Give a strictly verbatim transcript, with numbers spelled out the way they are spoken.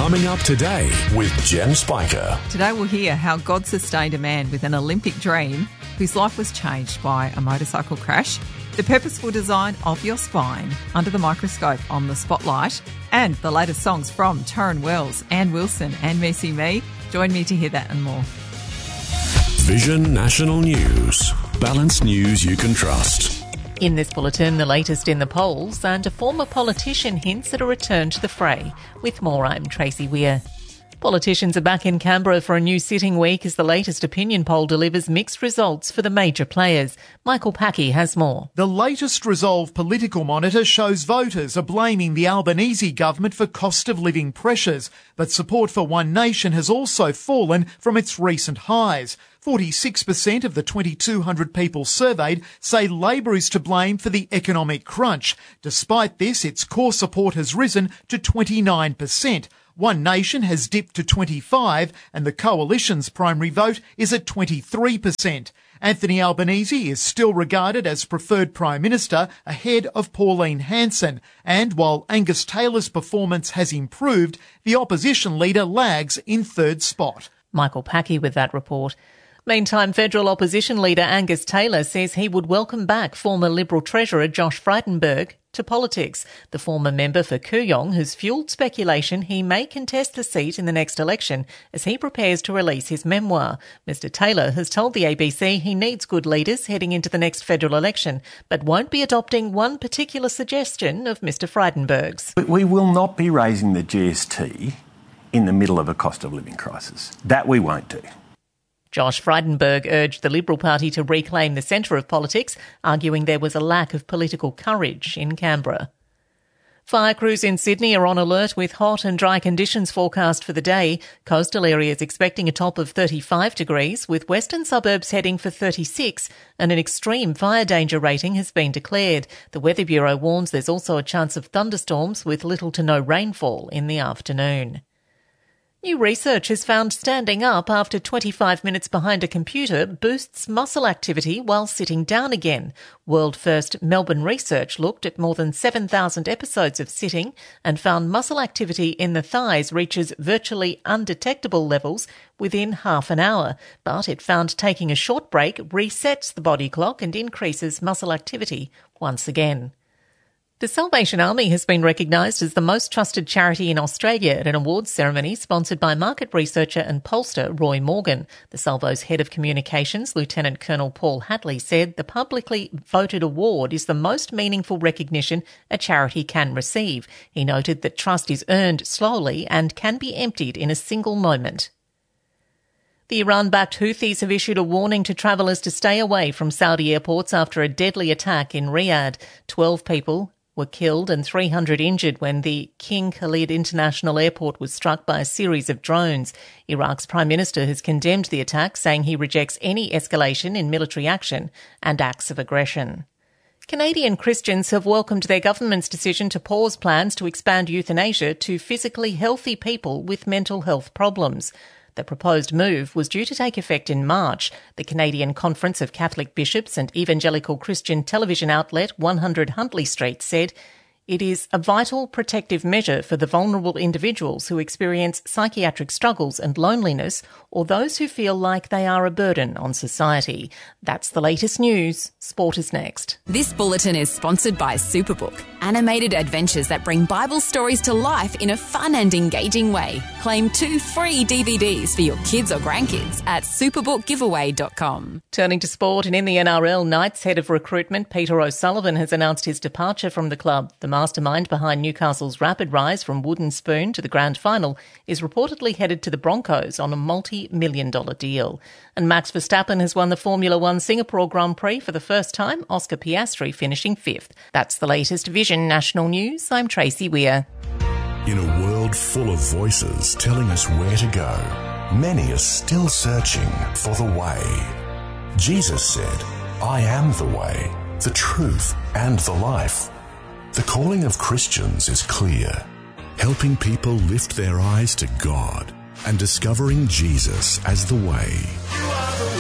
Coming up today with Jen Spiker. Today we'll hear how God sustained a man with an Olympic dream whose life was changed by a motorcycle crash, the purposeful design of your spine under the microscope on The Spotlight, and the latest songs from Torrin Wells, Ann Wilson and Messy Me. Join me to hear that and more. Vision National News. Balanced news you can trust. In this bulletin, the latest in the polls, and a former politician hints at a return to the fray. With more, I'm Tracy Weir. Politicians are back in Canberra for a new sitting week as the latest opinion poll delivers mixed results for the major players. Michael Packey has more. The latest Resolve Political Monitor shows voters are blaming the Albanese government for cost of living pressures, but support for One Nation has also fallen from its recent highs. forty-six percent of the twenty-two hundred people surveyed say Labor is to blame for the economic crunch. Despite this, its core support has risen to twenty-nine percent. One Nation has dipped to twenty-five, and the Coalition's primary vote is at twenty-three percent. Anthony Albanese is still regarded as preferred Prime Minister ahead of Pauline Hanson, and while Angus Taylor's performance has improved, the opposition leader lags in third spot. Michael Packey with that report. Meantime, federal opposition leader Angus Taylor says he would welcome back former Liberal Treasurer Josh Frydenberg to politics. The former member for Kooyong has fuelled speculation he may contest the seat in the next election as he prepares to release his memoir. Mister Taylor has told the A B C he needs good leaders heading into the next federal election, but won't be adopting one particular suggestion of Mister Frydenberg's. We will not be raising the G S T in the middle of a cost of living crisis. That we won't do. Josh Frydenberg urged the Liberal Party to reclaim the centre of politics, arguing there was a lack of political courage in Canberra. Fire crews in Sydney are on alert with hot and dry conditions forecast for the day. Coastal areas expecting a top of thirty-five degrees, with western suburbs heading for thirty-six, and an extreme fire danger rating has been declared. The Weather Bureau warns there's also a chance of thunderstorms with little to no rainfall in the afternoon. New research has found standing up after twenty-five minutes behind a computer boosts muscle activity while sitting down again. World-first Melbourne research looked at more than seven thousand episodes of sitting and found muscle activity in the thighs reaches virtually undetectable levels within half an hour. But it found taking a short break resets the body clock and increases muscle activity once again. The Salvation Army has been recognised as the most trusted charity in Australia at an awards ceremony sponsored by market researcher and pollster Roy Morgan. The Salvo's head of communications, Lieutenant Colonel Paul Hatley, said the publicly voted award is the most meaningful recognition a charity can receive. He noted that trust is earned slowly and can be emptied in a single moment. The Iran-backed Houthis have issued a warning to travellers to stay away from Saudi airports after a deadly attack in Riyadh. Twelve people were killed and three hundred injured when the King Khalid International Airport was struck by a series of drones. Iraq's Prime Minister has condemned the attack, saying he rejects any escalation in military action and acts of aggression. Canadian Christians have welcomed their government's decision to pause plans to expand euthanasia to physically healthy people with mental health problems. The proposed move was due to take effect in March. The Canadian Conference of Catholic Bishops and evangelical Christian television outlet one hundred Huntley Street said it is a vital protective measure for the vulnerable individuals who experience psychiatric struggles and loneliness, or those who feel like they are a burden on society. That's the latest news. Sport is next. This bulletin is sponsored by Superbook, animated adventures that bring Bible stories to life in a fun and engaging way. Claim two free D V Ds for your kids or grandkids at superbook giveaway dot com. Turning to sport, and in the N R L, Knights head of recruitment Peter O'Sullivan has announced his departure from the club. The mastermind behind Newcastle's rapid rise from wooden spoon to the grand final is reportedly headed to the Broncos on a multi-million dollar deal. And Max Verstappen has won the Formula One Singapore Grand Prix for the first time, Oscar Piastri finishing fifth. That's the latest Vision National News. I'm Tracy Weir. In a world full of voices telling us where to go, many are still searching for the way. Jesus said, "I am the way, the truth, and the life." The calling of Christians is clear, helping people lift their eyes to God and discovering Jesus as the way.